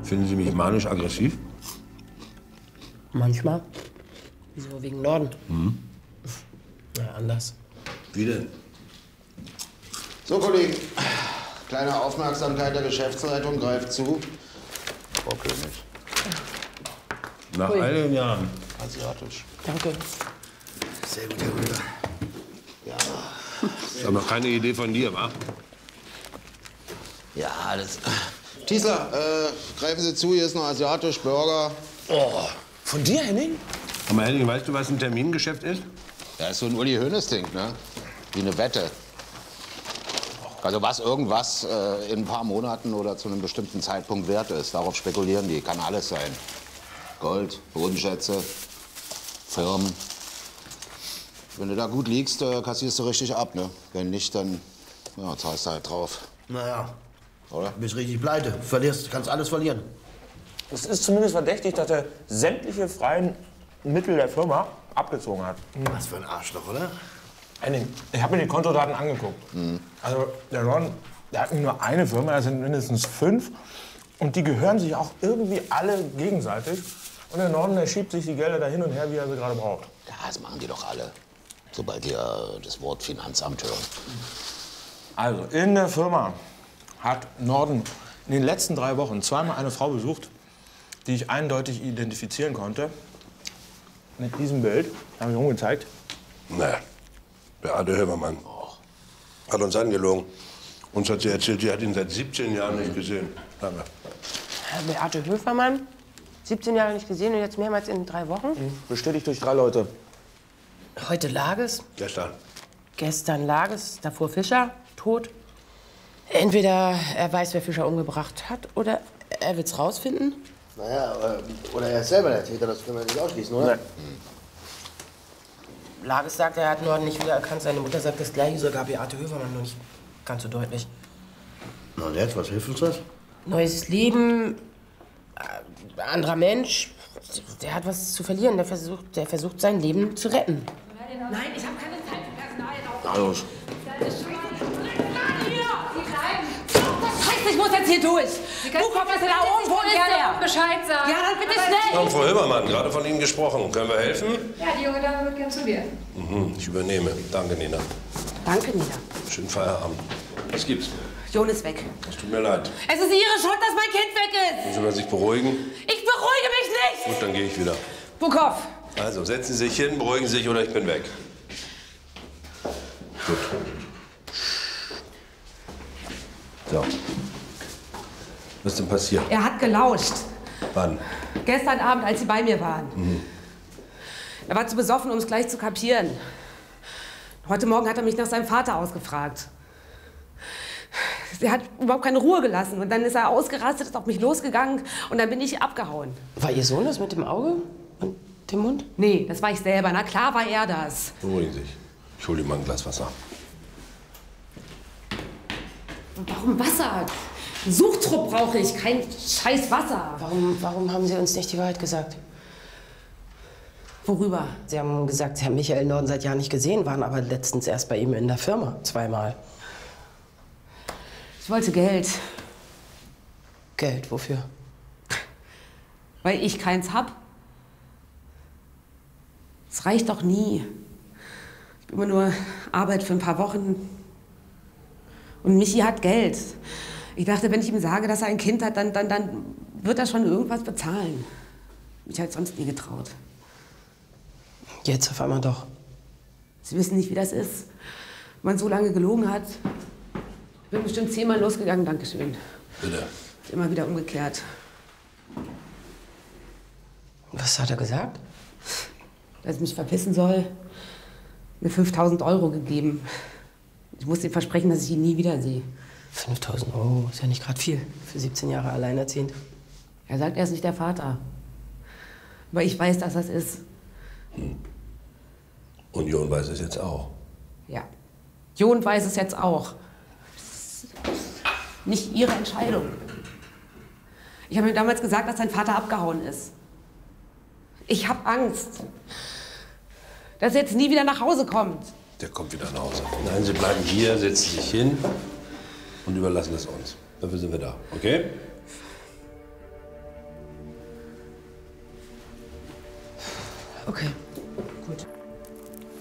Finden Sie mich manisch-aggressiv? Manchmal. Wieso? Wegen Norden? Na, anders. Wie denn? So, Kollegen. Kleine Aufmerksamkeit der Geschäftsleitung greift zu. Frau König. Nach all den Jahren. Asiatisch. Danke. Sehr gut, Herr Rüder. Ja. Ist aber noch keine Idee von dir, wa? Ja, alles. Tiesler, greifen Sie zu, hier ist noch asiatisch, Burger. Oh, von dir, Henning? Aber Henning, weißt du, was ein Termingeschäft ist? Ja, ist so ein Uli Hoeneß-Ding, ne? Wie eine Wette. Also was irgendwas in ein paar Monaten oder zu einem bestimmten Zeitpunkt wert ist, darauf spekulieren die. Kann alles sein. Gold, Bodenschätze, Firmen. Wenn du da gut liegst, kassierst du richtig ab, ne? Wenn nicht, dann ja, zahlst du halt drauf. Naja, Oder? du bist richtig pleite. Verlierst, kannst alles verlieren. Es ist zumindest verdächtig, dass er sämtliche freien Mittel der Firma abgezogen hat. Was für ein Arschloch, oder? Henning, ich habe mir die Kontodaten angeguckt. Also der Ron, der hat nicht nur eine Firma, das sind mindestens 5. Und die gehören sich auch irgendwie alle gegenseitig. Und der Norden, der schiebt sich die Gelder da hin und her, wie er sie gerade braucht. Ja, das machen die doch alle. Sobald die das Wort Finanzamt hören. Also, in der Firma hat Norden in den letzten 3 Wochen zweimal eine Frau besucht, die ich eindeutig identifizieren konnte. Mit diesem Bild, habe ich rumgezeigt. Na, Beate Hövermann. Hat uns angelogen. Uns hat sie erzählt, sie hat ihn seit 17 Jahren nicht gesehen. Lange. Beate Höfermann, 17 Jahre nicht gesehen und jetzt mehrmals in 3 Wochen. Bestätigt durch 3 Leute. Heute Lages, Gestern. gestern Lages, davor Fischer, tot. Entweder er weiß, wer Fischer umgebracht hat, oder er wird's rausfinden. Naja, oder er ist selber der Täter, das können wir nicht ausschließen, oder? Nee. Lages sagt, er hat Norden nicht wiedererkannt. Seine Mutter sagt das Gleiche, sogar Beate Höfermann, nur nicht ganz so deutlich. Na und jetzt, was hilft uns das? Neues Leben, anderer Mensch. Der hat was zu verlieren. Der versucht sein Leben zu retten. Nein, ich habe keine Zeit für Personal. Na los. Das heißt, ich muss jetzt hier durch. Buchhoff ist da oben, wo ist der? Bescheid sagen. Ja, dann bitte schnell. Frau Hövermann, gerade von Ihnen gesprochen. Können wir helfen? Ja, die junge Dame wird gern zu dir. Ich übernehme. Danke, Nina. Danke, Nina. Schönen Feierabend. Was gibt's? Jon ist weg. Es tut mir leid. Es ist Ihre Schuld, dass mein Kind weg ist. Müssen wir sich beruhigen? Ich beruhige mich nicht. Gut, dann gehe ich wieder. Buchhoff. Also, setzen Sie sich hin, beruhigen Sie sich oder ich bin weg. Gut. So. Was ist denn passiert? Er hat gelauscht. Wann? Gestern Abend, als Sie bei mir waren. Er war zu besoffen, um es gleich zu kapieren. Heute Morgen hat er mich nach seinem Vater ausgefragt. Er hat überhaupt keine Ruhe gelassen. Und dann ist er ausgerastet, ist auf mich losgegangen und dann bin ich abgehauen. War Ihr Sohn das mit dem Auge und dem Mund? Nee, das war ich selber. Na klar war er das. Beruhigen Sie sich. Ich hole Ihnen mal ein Glas Wasser. Warum Wasser? Einen Suchtrupp brauche ich, kein scheiß Wasser. Warum haben Sie uns nicht die Wahrheit gesagt? Worüber? Sie haben gesagt, Sie haben Michael Norden seit Jahren nicht gesehen, waren aber letztens erst bei ihm in der Firma. 2-mal. Ich wollte Geld, Geld, wofür? weil ich keins hab. Es reicht doch nie. Ich bin immer nur Arbeit für ein paar Wochen. Und Michi hat Geld. Ich dachte, wenn ich ihm sage, dass er ein Kind hat, dann wird er schon irgendwas bezahlen. Ich hätte sonst nie getraut. Jetzt auf einmal doch. Sie wissen nicht, wie das ist, wenn man so lange gelogen hat. Ich bin bestimmt 10-mal losgegangen, Dankeschön. Bitte. Ist immer wieder umgekehrt. Was hat er gesagt? Dass ich mich verpissen soll, mir 5.000 € gegeben. Ich muss ihm versprechen, dass ich ihn nie wiedersehe. 5.000 € ist ja nicht gerade viel für 17 Jahre alleinerziehend. Er sagt, er ist nicht der Vater. Aber ich weiß, dass das ist. Union weiß es jetzt auch. Ja. Jon weiß es jetzt auch. Nicht ihre Entscheidung. Ich habe ihm damals gesagt, dass sein Vater abgehauen ist. Ich habe Angst, dass er jetzt nie wieder nach Hause kommt. Der kommt wieder nach Hause. Nein, Sie bleiben hier, setzen sich hin und überlassen es uns. Dafür sind wir da, okay? Okay, gut.